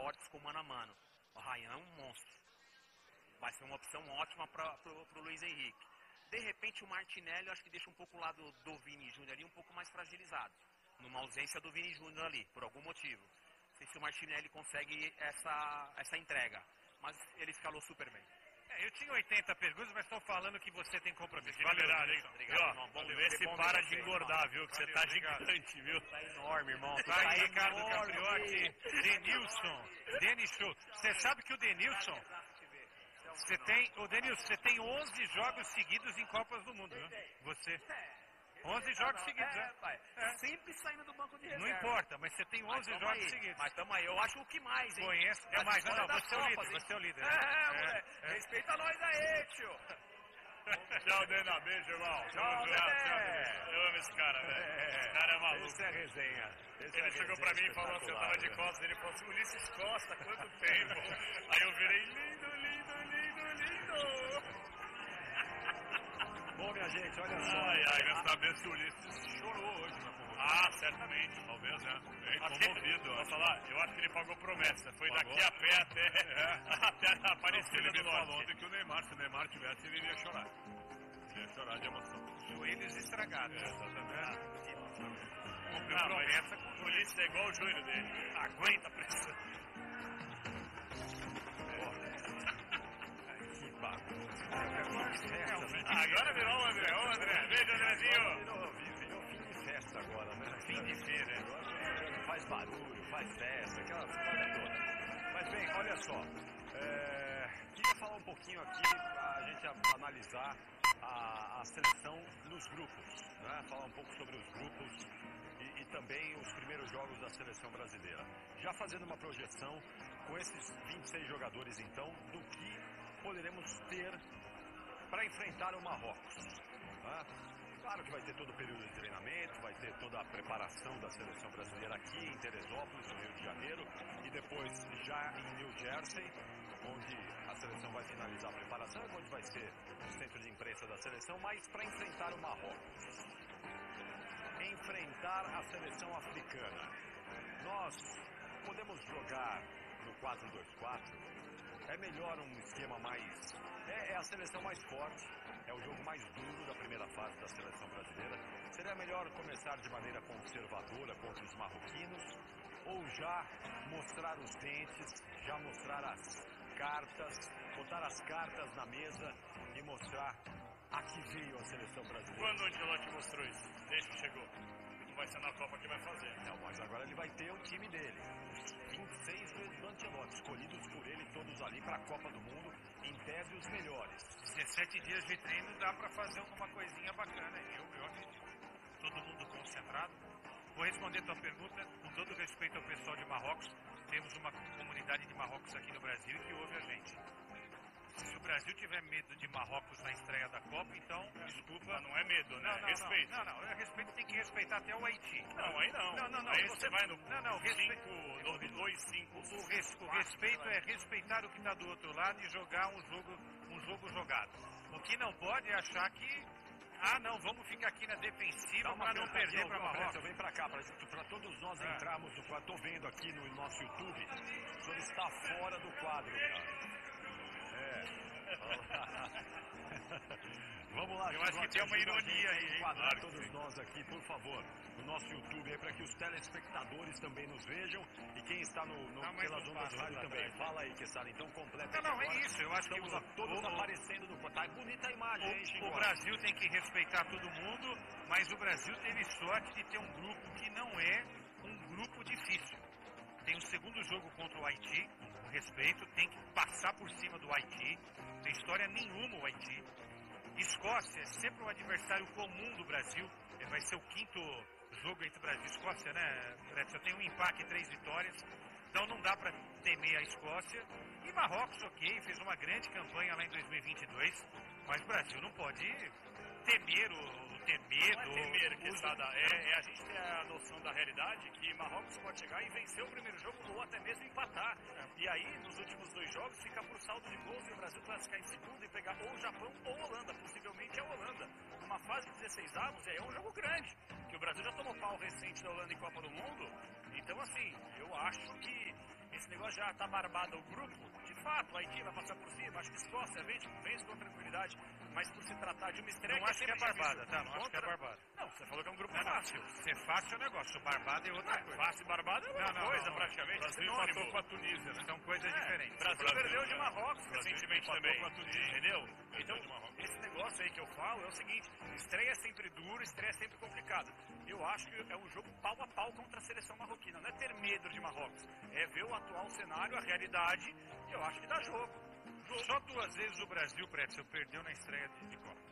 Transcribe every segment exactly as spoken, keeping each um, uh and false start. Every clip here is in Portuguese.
fortes com mano a mano. O Ryan é um monstro. Vai ser uma opção ótima para o Luiz Henrique. De repente o Martinelli, eu acho que deixa um pouco o lado do Vini Júnior ali um pouco mais fragilizado. Numa ausência do Vini Júnior ali, por algum motivo. Não sei se o Martinelli consegue essa, essa entrega. Mas ele escalou super bem. É, eu tinha oitenta perguntas, mas estão falando que você tem compromisso. Valeu, hein? Obrigado, ó, irmão. Bom, vê se para de engordar, viu? Que você tá gigante, viu? Tá enorme, irmão. Tá aí, Ricardo Capriotti, Denilson, Denilson. Você sabe que o Denilson, você tem, o Denilson, você tem onze jogos seguidos em Copas do Mundo, viu? Você. onze jogos seguidos, né? É, sempre saindo do banco de reserva. Não importa, mas você tem onze jogos aí, seguidos. Mas tamo aí, eu acho o que mais, hein? Conheço, é Mas mais, fora não, das você é o líder, Copas, hein? você é o líder. É, É, moleque, é. respeita nós aí, tio. Tchau, Dena. Beijo, irmão. Tchau, Tamo junto. Tchau, Eu amo esse cara, velho. Esse cara é maluco. Esse é resenha. Esse Ele é chegou resenha pra mim e falou assim, eu tava de espetacular, costas, ele falou assim, Ulisses Costa, quanto tempo? Aí eu virei, lindo, lindo, lindo, lindo. Bom, minha gente, olha só. Ai, ai, quero saber se o Ulisses chorou hoje na convocação. Ah, certamente. Talvez, né? Bem comovido. Posso falar? Eu acho que ele pagou promessa. Foi pagou? Daqui a pé até, é. até a Aparecida Ele do me Norte. falou ontem que o Neymar, se o Neymar tivesse, ele iria chorar. Ele ia chorar de emoção. Joelhos estragados. É, exatamente. Cumpriu promessa com o Ulisses, é igual o joelho dele. Aguenta a pressão. Que bagunça. Agora virou o André. Ô, André. Beijo, Andrezinho. Virou, virou fim de festa agora, né? Fim de feira. Agora faz barulho, faz festa, aquelas coisas todas. Mas bem, olha só. É, queria falar um pouquinho aqui, a gente a- analisar a, a seleção nos grupos, né? Falar um pouco sobre os grupos e, e também os primeiros jogos da seleção brasileira. Já fazendo uma projeção com esses vinte e seis jogadores, então, do que poderemos ter para enfrentar o Marrocos. Né? Claro que vai ter todo o período de treinamento, vai ter toda a preparação da seleção brasileira aqui em Teresópolis, no Rio de Janeiro, e depois já em New Jersey, onde a seleção vai finalizar a preparação, onde vai ser o centro de imprensa da seleção, mas para enfrentar o Marrocos. Enfrentar a seleção africana. Nós podemos jogar no quatro dois quatro. É melhor um esquema mais... É, é a seleção mais forte, é o jogo mais duro da primeira fase da seleção brasileira. Seria melhor começar de maneira conservadora contra os marroquinos ou já mostrar os dentes, já mostrar as cartas, botar as cartas na mesa e mostrar a que veio a seleção brasileira. Quando o Ancelotti mostrou isso? Desde que chegou. Não vai ser na Copa que vai fazer. Não, mas agora ele vai ter o time dele. Os vinte e seis do Ancelotti, escolhidos por ele, todos ali para a Copa do Mundo, em tese os melhores. dezessete dias de treino dá pra fazer alguma coisinha bacana. Eu, eu acredito. Todo mundo concentrado. Vou responder tua pergunta com todo respeito ao pessoal de Marrocos. Temos uma comunidade de Marrocos aqui no Brasil que ouve a gente. Se o Brasil tiver medo de Marrocos na estreia da Copa, então, desculpa. Mas não é medo, né? Não, não, Respeito. Não, não, não. Respeito tem que respeitar até o Haiti. Não, aí não. Não, não, não. Aí Você você vai no Não, não. Respeito. cinco, dois, cinco. O, res, o respeito é respeitar o que está do outro lado e jogar um jogo, um jogo jogado. O que não pode é achar que, ah, não, vamos ficar aqui na defensiva para não perder para Marrocos. Vem para cá, para todos nós É. entrarmos no quadro. Estou vendo aqui no nosso YouTube, o senhor está fora do quadro, cara. É. Vamos lá, Eu acho que tem uma ironia aí, hein? Enquadrar Claro que todos sim. nós aqui, por favor, no nosso YouTube aí, para que os telespectadores também nos vejam e quem está no, no, Não, mas pelas não ondas passa do rádio pra também. trás. Fala aí, Quessara, então completa. Não, aqui não, é agora. isso. Eu acho que Estamos o- a- todos o- aparecendo no... Tá bonita a imagem, hein, O, Chico? o Brasil tem que respeitar todo mundo, mas o Brasil teve sorte de ter um grupo que não é um grupo difícil. Tem o segundo jogo contra o Haiti, com respeito, tem que passar por cima do Haiti, não tem história nenhuma o Haiti. Escócia é sempre um adversário comum do Brasil, ele vai ser o quinto jogo entre Brasil e Escócia, né, Fred? Só tem um empate e três vitórias, então não dá para temer a Escócia. E Marrocos, ok, fez uma grande campanha lá em dois mil e vinte e dois, mas o Brasil não pode temer o, o ter medo. Não é temer, o- Quesada, é, é a gente ter a noção da realidade que Marrocos pode chegar e vencer o primeiro jogo ou até mesmo empatar. E aí, nos últimos dois jogos, fica por saldo de gols e o Brasil classificar em segundo e pegar ou o Japão ou a Holanda, possivelmente a Holanda. Numa fase de dezesseis avos, é um jogo grande, que o Brasil já tomou pau recente da Holanda em Copa do Mundo. Então, assim, eu acho que esse negócio já tá barbado o grupo, de fato, o Haiti vai passar por cima, acho que Escócia vence, vence com tranquilidade, mas por se tratar de uma estreia... Não acho que é barbada, tá? Não acho que é barbada. Não, você falou que é um grupo não, fácil. Não, ser fácil é um negócio, barbada é outra coisa. Fácil e barbada é outra não, não, coisa, não, não. praticamente. O Brasil empatou com a Tunísia, né? São coisas é, diferentes. O Brasil, Brasil perdeu de é. Marrocos recentemente também, com a Tunísia. entendeu? Então, Então, esse negócio aí que eu falo é o seguinte, estreia é sempre duro, estreia é sempre complicado. Eu acho que é um jogo pau a pau contra a seleção marroquina, não é ter medo de Marrocos, é ver o atual cenário, a realidade, e eu acho que dá jogo. jogo. Só duas vezes o Brasil, Pretzel, perdeu na estreia de, de Copa.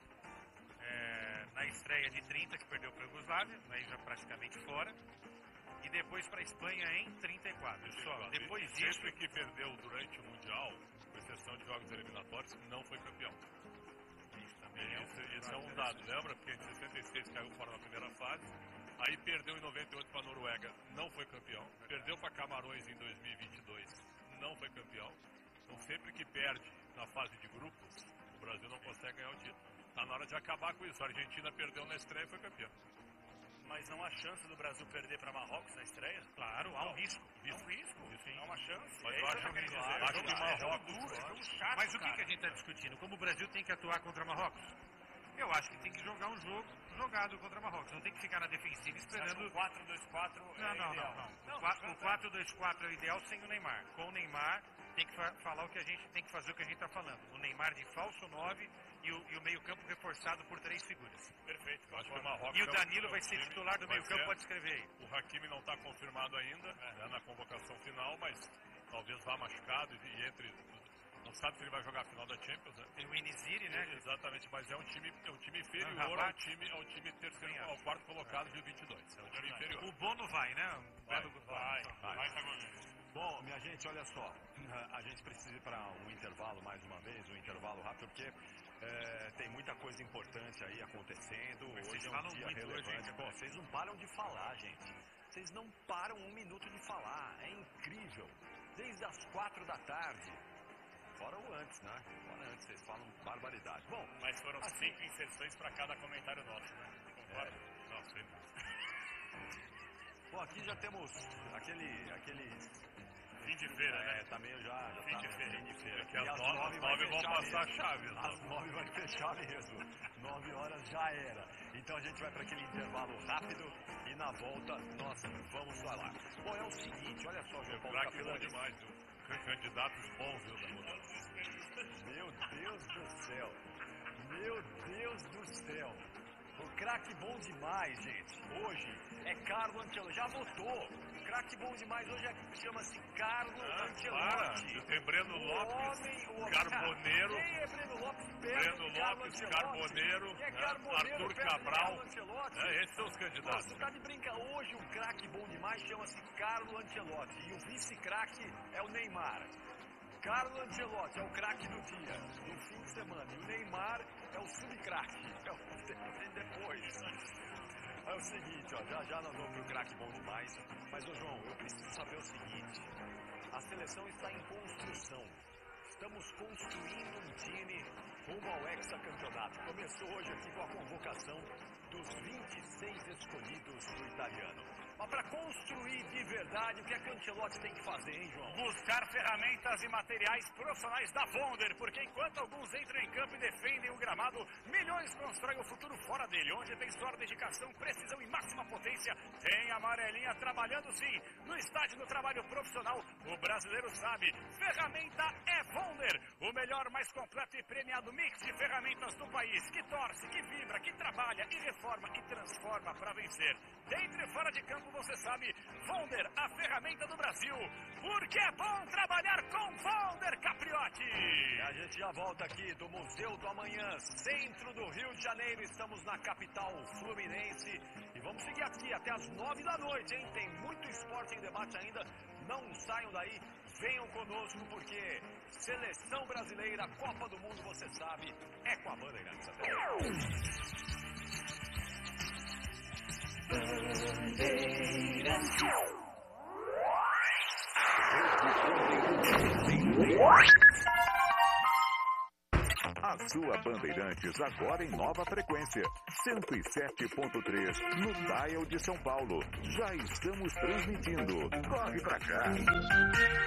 É, na estreia de trinta, que perdeu para a Iugoslávia, aí já praticamente fora, e depois para a Espanha em trinta e quatro. Só, depois disso... Sempre que perdeu durante o Mundial, com exceção de jogos eliminatórios, não foi campeão. Isso também é um, esse, esse é um dado, lembra? Porque em sessenta e seis caiu fora na primeira fase, aí perdeu em noventa e oito para a Noruega, não foi campeão. Perdeu para Camarões em dois mil e vinte e dois, não foi campeão. Então sempre que perde na fase de grupos, o Brasil não consegue ganhar o título. Está na hora de acabar com isso. A Argentina perdeu na estreia e foi campeã. Mas não há chance do Brasil perder para Marrocos na estreia? Claro, há um risco. Há um risco, Sim. há uma chance. Mas é eu isso acho que eu que, quero claro, dizer. acho que o É Marrocos... jogo duro, é jogo chato, Mas o que, cara. que a gente está discutindo? Como o Brasil tem que atuar contra Marrocos? Eu acho que tem que jogar um jogo jogado contra Marrocos. Não tem que ficar na defensiva esperando... o quatro dois quatro Não, é não, ideal. não, não. não O quatro dois quatro é o ideal sem o Neymar. Com o Neymar, tem que fa falar o que a gente tem que fazer o que a gente está falando. O Neymar de falso nove e o, e o meio-campo reforçado por três figuras. Perfeito. Acho que o Marrocos E o Danilo é um, vai ser time, titular do vai meio-campo, ser. pode escrever aí. O Hakimi não está confirmado ainda, é. né, na convocação final, mas talvez vá machucado e, e entre... Não sabe se ele vai jogar a final da Champions, né? Tem o Iniziri, né? É, exatamente, mas é um time, é um time inferior Ah, ao time, ao time terceiro, ao quarto colocado de vinte e dois. É um time inferior. O Bono vai, né? Vai, Belo- Vai, Vai. vai, vai. Bom, minha gente, olha só, a gente precisa ir para um intervalo mais uma vez, um intervalo rápido, porque é, tem muita coisa importante aí acontecendo. Mas hoje vocês é um falam dia muito hoje, relevante. hein, Pô, vocês não param de falar, gente. Vocês não param um minuto de falar. É incrível. Desde as quatro da tarde. Fora o antes, né? Fora antes, vocês falam barbaridade. Bom, Mas foram cinco inserções para cada comentário nosso, né? Concorda? Não, sem dúvida. bom, aqui já temos aquele, aquele Fim de feira, É, né? tá meio já, já Fim tá de feira. fim de feira. Que E às às nove, nove às vai nove vão fechar passar a mesmo. chave. Às nove vai fechar mesmo. Nove horas já era. Então a gente vai para aquele intervalo rápido e na volta nós vamos falar. Bom, é o seguinte, olha só, João Paulo Craque bom Capelani. demais, viu? Candidatos bons, viu, da mudança. Meu Deus do céu. Meu Deus do céu. O craque bom demais, gente. Hoje é Carlo Ancelotti. Já votou. Craque bom demais hoje é, chama-se Carlo Ah, Ancelotti. para. Você tem Breno O Lopes, homem, o homem. Carboneiro. Quem é Breno Lopes? perto Breno de Carlo Lopes, Ancelotti? Carboneiro, Quem é né? Carboneiro Arthur perto de Cabral. Carlo Ancelotti? É, esses são os Pô, candidatos. você tá de brinca. Hoje um craque bom demais chama-se Carlo Ancelotti. E o vice-craque é o Neymar. Carlo Ancelotti é o craque do dia, do fim de semana. E o Neymar é o sub-craque. É o que tem depois. É o seguinte, ó, já já nós vamos pro craque bom demais. Mas, ô João, eu preciso saber o seguinte. A seleção está em construção. Estamos construindo um time rumo ao hexacampeonato. Começou hoje aqui com a convocação dos vinte e seis escolhidos do italiano. Mas para construir de verdade, o que é que o Ancelotti tem que fazer, hein, João? Buscar ferramentas e materiais profissionais da Vonder, porque enquanto alguns entram em campo e defendem o gramado, milhões constroem o futuro fora dele, onde tem sua dedicação, precisão e máxima potência. Tem a amarelinha trabalhando sim. No estádio do trabalho profissional, o brasileiro sabe, ferramenta é Vonder, o melhor, mais completo e premiado mix de ferramentas do país, que torce, que vibra, que trabalha e reforma e transforma para vencer. Dentro e fora de campo, você sabe, Vonder, a ferramenta do Brasil, porque é bom trabalhar com Vonder, Capriotti. E a gente já volta aqui do Museu do Amanhã, centro do Rio de Janeiro. Estamos na capital fluminense e vamos seguir aqui até as nove da noite, hein? Tem muito esporte em debate ainda. Não saiam daí, venham conosco, porque Seleção Brasileira, Copa do Mundo, você sabe, é com a Bandeirantes. Até A A sua Bandeirantes agora em nova frequência. cento e sete ponto três no dial de São Paulo. Já estamos transmitindo. Corre pra cá.